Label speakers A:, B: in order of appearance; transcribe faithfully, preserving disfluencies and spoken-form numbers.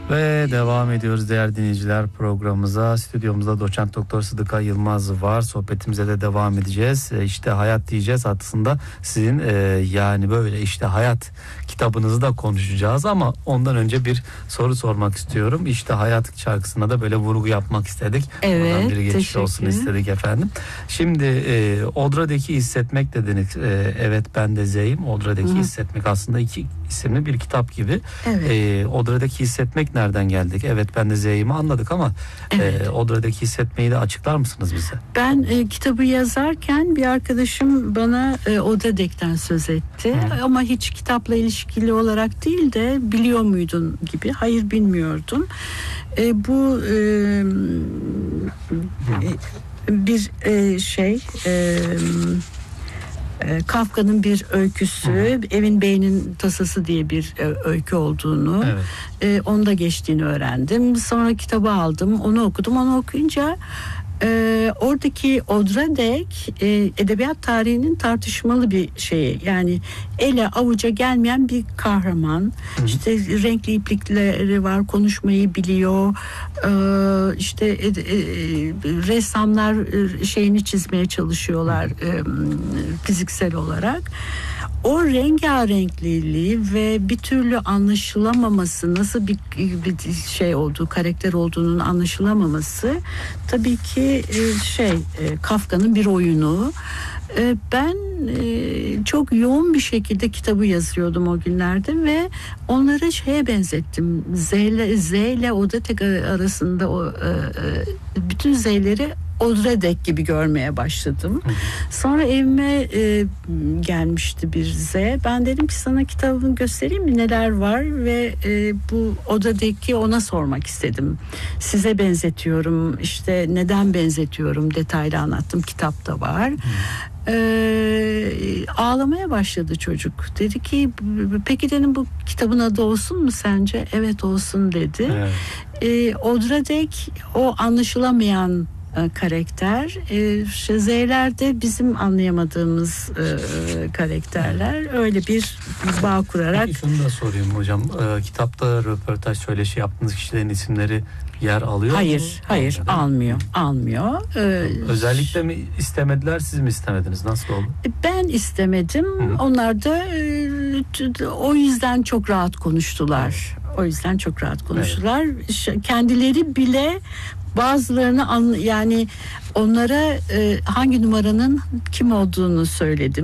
A: Ve devam ediyoruz değerli dinleyiciler programımıza. Stüdyomuzda doçent doktor Sıdıka Yılmaz var. Sohbetimize de devam edeceğiz. E, işte hayat diyeceğiz. Aslında sizin e, yani böyle işte hayat kitabınızı da konuşacağız ama ondan önce bir soru sormak istiyorum. İşte hayat şarkısına da böyle vurgu yapmak istedik.
B: Evet.
A: Oradan bir geçiş olsun istedik efendim. Şimdi e, Odra'daki hissetmek dediniz. E, evet ben de Z'yim. Odra'daki Hı. hissetmek aslında iki isimli bir kitap gibi.
B: Evet.
A: E, Odra'daki hissetmek nereden geldik? Evet ben de Z'yimi anladık ama evet. e, Odra'daki hissetmeyi de açıklar mısınız bize?
B: Ben e, kitabı yazarken bir arkadaşım bana e, Odradek'ten söz etti. Hı. Ama hiç kitapla ilişkili olarak değil de biliyor muydun gibi. Hayır bilmiyordum. E, bu e, e, bir e, şey e, Kafka'nın bir öyküsü, Hı. Evin Bey'inin Tasası diye bir öykü olduğunu, evet. e, onda geçtiğini öğrendim. Sonra kitabı aldım, onu okudum. Onu okuyunca e, oradaki Odradek e, edebiyat tarihinin tartışmalı bir şeyi. Yani ele avuca gelmeyen bir kahraman. Hı. İşte renkli iplikleri var, konuşmayı biliyor. E, işte e, e, ressamlar e, şeyini çizmeye çalışıyorlar e, fiziksel olarak. O rengarenkliliği ve bir türlü anlaşılamaması, nasıl bir, bir şey olduğu, karakter olduğunun anlaşılamaması tabii ki şey Kafka'nın bir oyunu. Ben çok yoğun bir şekilde kitabı yazıyordum o günlerde ve onları şeye benzettim. Z ile, Z ile Odradek arasında o bütün Z'leri Odradek gibi görmeye başladım. Sonra evime e, gelmişti bir Z. Ben dedim ki sana kitabını göstereyim mi, neler var ve e, bu Odradek'i ona sormak istedim. Size benzetiyorum, işte neden benzetiyorum, detaylı anlattım, kitapta var. Ee, ağlamaya başladı çocuk. Dedi ki peki dedim bu kitabın adı olsun mu sence? Evet olsun dedi. Evet. Ee, Odradek o anlaşılamayan karakter. E, Z'ler de bizim anlayamadığımız e, karakterler. Öyle bir bağ kurarak.
A: Peki şunu da sorayım hocam. E, kitapta röportaj söyleşi yaptığınız kişilerin isimleri yer alıyor
B: hayır,
A: mu?
B: Hayır, hayır almıyor. Almıyor. Ee,
A: Özellikle mi istemediler, siz mi istemediniz? Nasıl oldu?
B: Ben istemedim. Hı. Onlar da e, o yüzden çok rahat konuştular. O yüzden çok rahat konuştular. Evet. Kendileri bile bazılarını an, yani onlara e, hangi numaranın kim olduğunu söyledim.